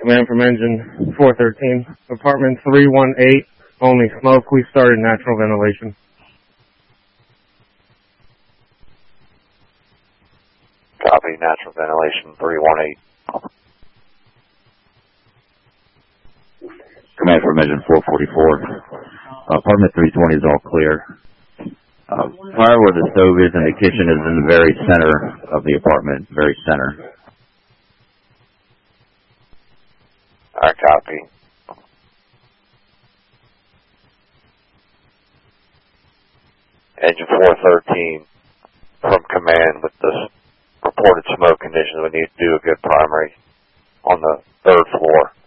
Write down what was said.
Command from engine 413. Apartment 318, only smoke. We started natural ventilation. Copy, natural ventilation 318. Command from engine 444. Apartment 320 is all clear. Fire where the stove is and the kitchen is in the very center of the apartment, very center. Alright, copy. Engine 413 from command with the reported smoke conditions. We need to do a good primary on the 3rd floor.